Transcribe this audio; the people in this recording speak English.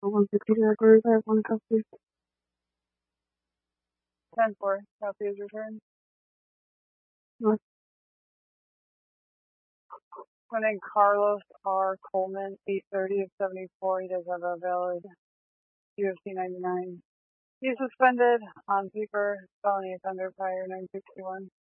150 records, I have one copy. 10-4, copy is returned. What? Winning Carlos R. Coleman, 830 of 74. He does have a valid UFC 99. He's suspended on paper, felony offender prior 961.